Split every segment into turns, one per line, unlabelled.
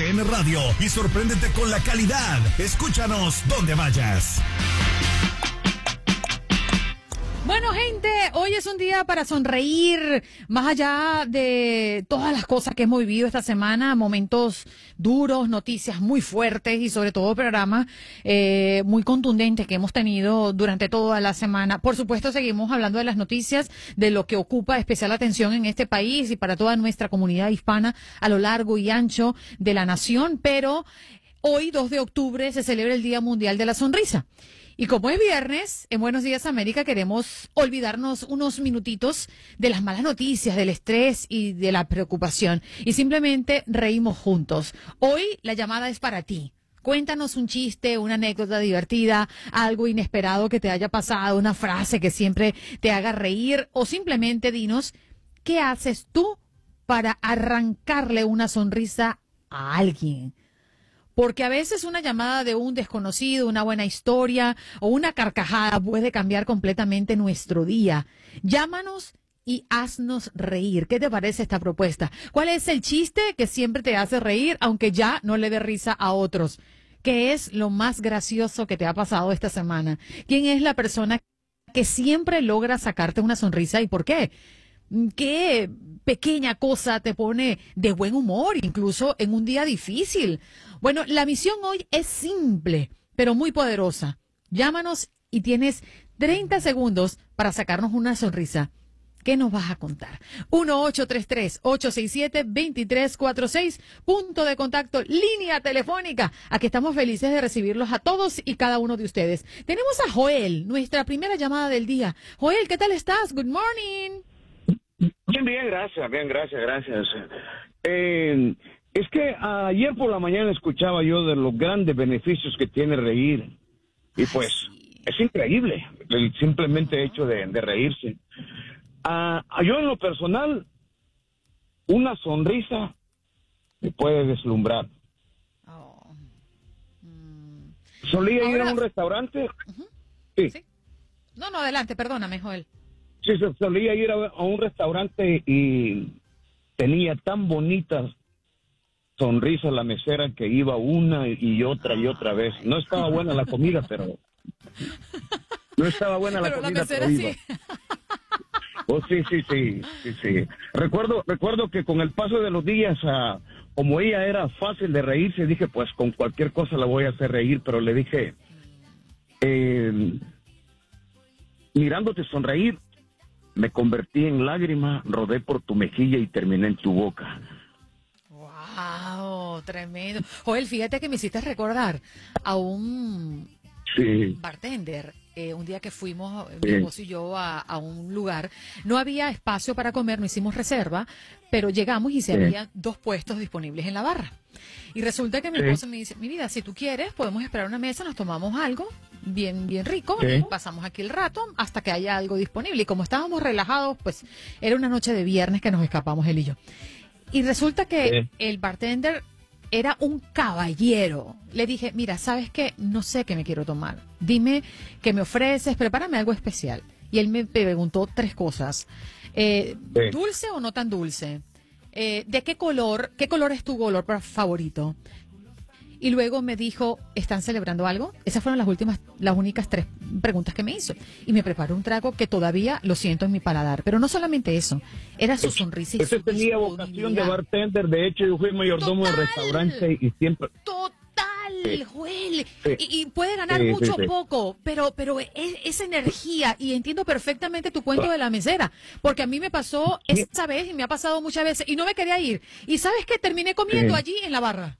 TUDN Radio y sorpréndete con la calidad. Escúchanos donde vayas.
Bueno, gente, hoy es un día para sonreír, más allá de todas las cosas que hemos vivido esta semana, momentos duros, noticias muy fuertes y sobre todo programas muy contundentes que hemos tenido durante toda la semana. Por supuesto, seguimos hablando de las noticias, de lo que ocupa especial atención en este país y para toda nuestra comunidad hispana a lo largo y ancho de la nación, pero hoy, 2 de octubre, se celebra el Día Mundial de la Sonrisa. Y como es viernes, en Buenos Días América queremos olvidarnos unos minutitos de las malas noticias, del estrés y de la preocupación. Y simplemente reímos juntos. Hoy la llamada es para ti. Cuéntanos un chiste, una anécdota divertida, algo inesperado que te haya pasado, una frase que siempre te haga reír o simplemente dinos qué haces tú para arrancarle una sonrisa a alguien. Porque a veces una llamada de un desconocido, una buena historia o una carcajada puede cambiar completamente nuestro día. Llámanos y haznos reír. ¿Qué te parece esta propuesta? ¿Cuál es el chiste que siempre te hace reír, aunque ya no le dé risa a otros? ¿Qué es lo más gracioso que te ha pasado esta semana? ¿Quién es la persona que siempre logra sacarte una sonrisa y por qué? ¿Qué pequeña cosa te pone de buen humor, incluso en un día difícil? Bueno, la misión hoy es simple, pero muy poderosa. Llámanos y tienes 30 segundos para sacarnos una sonrisa. ¿Qué nos vas a contar? 1-833-867-2346, punto de contacto, línea telefónica. Aquí estamos felices de recibirlos a todos y cada uno de ustedes. Tenemos a Joel, nuestra primera llamada del día. Joel, ¿qué tal estás? Good morning.
Bien, gracias. Es que ayer por la mañana escuchaba yo de los grandes beneficios que tiene reír. Y pues, es increíble el simplemente hecho de reírse. Yo en lo personal, una sonrisa me puede deslumbrar. Solía ir a un restaurante.
Sí. No, adelante, perdóname, Joel.
Sí, solía ir a un restaurante y tenía tan bonitas sonrisas la mesera que iba una y otra vez. No estaba buena la comida, pero... No estaba buena la comida,
la mesera
pero iba.
Sí.
Oh, sí. Recuerdo que con el paso de los días, como ella era fácil de reírse, dije, pues con cualquier cosa la voy a hacer reír, pero le dije, mirándote sonreír, me convertí en lágrima, rodé por tu mejilla y terminé en tu boca.
¡Wow! Tremendo. Joel, fíjate que me hiciste recordar a un bartender. Un día que fuimos, mi esposo y yo, a un lugar, no había espacio para comer, no hicimos reserva, pero llegamos y se había 2 puestos disponibles en la barra. Y resulta que mi esposo me dice, mi vida, si tú quieres, podemos esperar una mesa, nos tomamos algo bien rico, pasamos aquí el rato hasta que haya algo disponible. Y como estábamos relajados, pues era una noche de viernes que nos escapamos él y yo. Y resulta que el bartender era un caballero. Le dije, mira, ¿sabes qué? No sé qué me quiero tomar. Dime qué me ofreces, prepárame algo especial. Y él me preguntó 3 cosas. ¿Dulce o no tan dulce? ¿De qué color? ¿Qué color es tu color favorito? Y luego me dijo, ¿están celebrando algo? Esas fueron las únicas 3 preguntas que me hizo. Y me preparó un trago que todavía lo siento en mi paladar. Pero no solamente eso, era su sonrisa y su
disponibilidad. Tenía vocación de bartender. De hecho, yo fui mayordomo del restaurante y siempre...
Joel, y puede ganar mucho o poco, pero esa energía, y entiendo perfectamente tu cuento de la mesera, porque a mí me pasó esa vez y me ha pasado muchas veces y no me quería ir. ¿Y sabes qué? Terminé comiendo allí en la barra.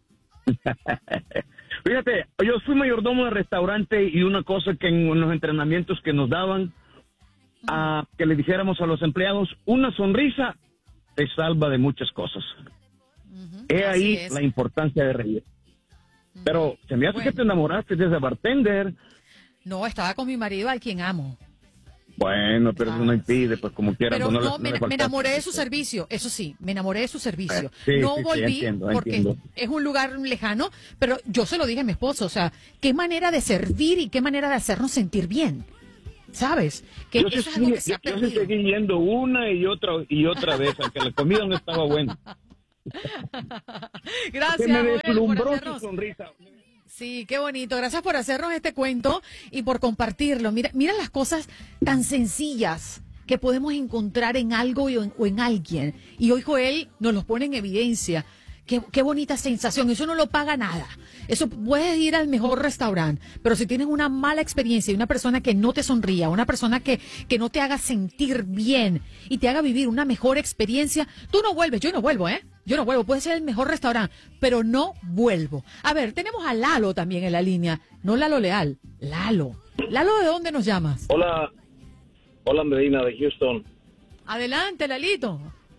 Fíjate, yo fui mayordomo de restaurante y una cosa que en los entrenamientos que nos daban, que le dijéramos a los empleados, una sonrisa te salva de muchas cosas. He ahí la importancia de reír. Pero se me hace que te enamoraste de ese bartender.
No, estaba con mi marido, al quien amo.
Bueno, pero eso no impide, pues como quiera.
Pero
pues,
me enamoré de su servicio, eso sí, me enamoré de su servicio.
No
volví porque es un lugar lejano, pero yo se lo dije a mi esposo, o sea, qué manera de servir y qué manera de hacernos sentir bien, ¿sabes? Que
yo
eso es algo que se ha perdido.
Yo seguí yendo una y otra vez, aunque la comida no estaba buena. Se me
Gracias, Joel, por
deslumbró su
hacernos.
sonrisa.
Sí, qué bonito. Gracias por hacernos este cuento y por compartirlo. Mira, mira las cosas tan sencillas que podemos encontrar en algo o en alguien. Y hoy Joel nos los pone en evidencia. Qué bonita sensación. Eso no lo paga nada. Eso puedes ir al mejor restaurante, pero si tienes una mala experiencia y una persona que no te sonría, una persona que no te haga sentir bien y te haga vivir una mejor experiencia, tú no vuelves. Yo no vuelvo, ¿eh? Yo no vuelvo. Puede ser el mejor restaurante, pero no vuelvo. A ver, tenemos a Lalo también en la línea. No Lalo Leal, Lalo. Lalo, ¿de dónde nos llamas?
Hola, Andreina de Houston.
Adelante, Lalito.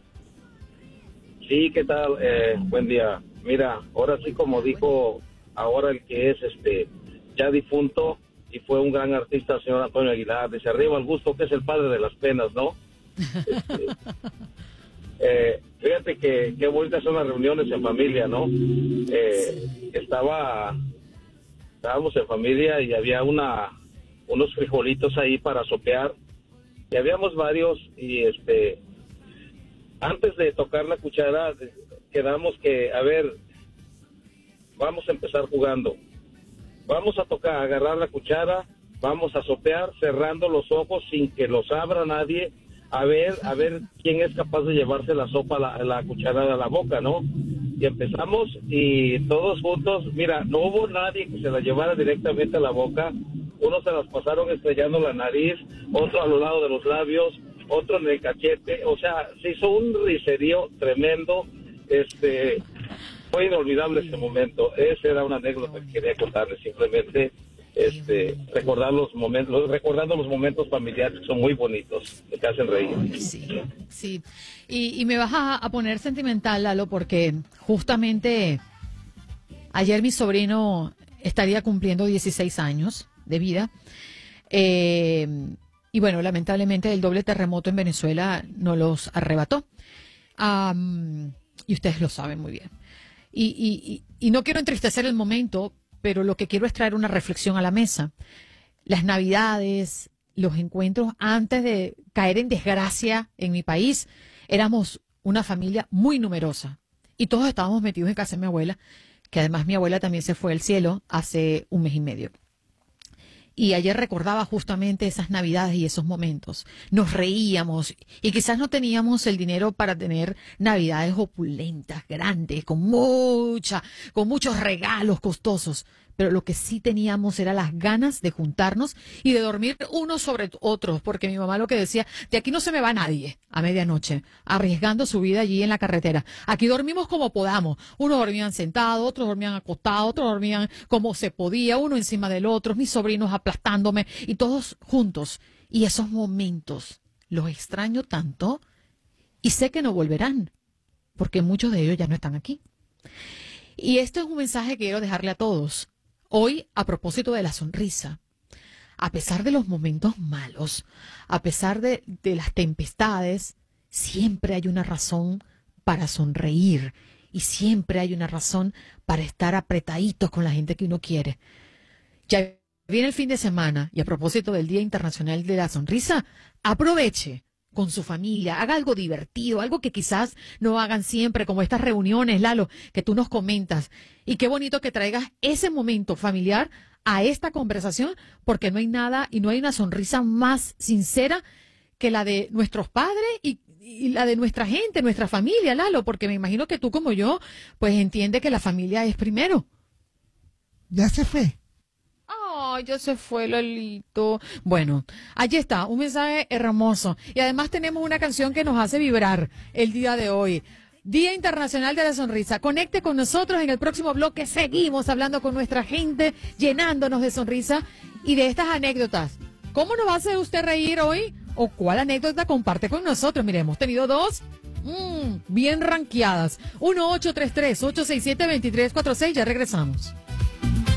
Sí, ¿qué tal? Buen día. Mira, ahora sí, como dijo ahora el que es ya difunto y fue un gran artista, el señor Antonio Aguilar, dice arriba el gusto, que es el padre de las penas, ¿no? Fíjate que qué bonitas son las reuniones en familia, ¿no? Estábamos en familia y había unos frijolitos ahí para sopear y habíamos varios y antes de tocar la cuchara quedamos que, a ver, vamos a empezar jugando. Vamos a agarrar la cuchara, vamos a sopear cerrando los ojos sin que los abra nadie, a ver quién es capaz de llevarse la sopa, la cucharada a la boca, ¿no? Y empezamos y todos juntos, mira, no hubo nadie que se la llevara directamente a la boca. Unos se las pasaron estrellando la nariz, otro a lo lado de los labios, otro en el cachete. O sea, se hizo un riserío tremendo. Fue inolvidable ese momento. Esa era una anécdota que quería contarles, simplemente recordando los momentos familiares que son muy bonitos, que te hacen reír.
Sí. Y me vas a poner sentimental, Lalo, porque justamente ayer mi sobrino estaría cumpliendo 16 años de vida. Y bueno, lamentablemente el doble terremoto en Venezuela nos los arrebató. Y ustedes lo saben muy bien. Y no quiero entristecer el momento, pero lo que quiero es traer una reflexión a la mesa. Las Navidades, los encuentros antes de caer en desgracia en mi país, éramos una familia muy numerosa. Y todos estábamos metidos en casa de mi abuela, que además mi abuela también se fue al cielo hace 1 mes y medio. Y ayer recordaba justamente esas Navidades y esos momentos. Nos reíamos y quizás no teníamos el dinero para tener Navidades opulentas, grandes, con muchos regalos costosos. Pero lo que sí teníamos era las ganas de juntarnos y de dormir unos sobre otros, porque mi mamá lo que decía, de aquí no se me va nadie a medianoche, arriesgando su vida allí en la carretera. Aquí dormimos como podamos. Unos dormían sentados, otros dormían acostados, otros dormían como se podía, uno encima del otro, mis sobrinos aplastándome y todos juntos. Y esos momentos los extraño tanto y sé que no volverán, porque muchos de ellos ya no están aquí. Y esto es un mensaje que quiero dejarle a todos. Hoy, a propósito de la sonrisa, a pesar de los momentos malos, a pesar de las tempestades, siempre hay una razón para sonreír y siempre hay una razón para estar apretaditos con la gente que uno quiere. Ya viene el fin de semana y a propósito del Día Internacional de la Sonrisa, aproveche con su familia, haga algo divertido, algo que quizás no hagan siempre, como estas reuniones, Lalo, que tú nos comentas. Y qué bonito que traigas ese momento familiar a esta conversación, porque no hay nada y no hay una sonrisa más sincera que la de nuestros padres y la de nuestra gente, nuestra familia, Lalo, porque me imagino que tú como yo, pues entiende que la familia es primero.
Ya se fue.
Ay, ya se fue, Lalito. Bueno, allí está, un mensaje hermoso. Y además tenemos una canción que nos hace vibrar el día de hoy. Día Internacional de la Sonrisa. Conecte con nosotros en el próximo bloque. Seguimos hablando con nuestra gente, llenándonos de sonrisa y de estas anécdotas. ¿Cómo nos va a hacer usted reír hoy? ¿O cuál anécdota comparte con nosotros? Mire, hemos tenido 2 bien rankeadas. 1-833-867-2346. Ya regresamos.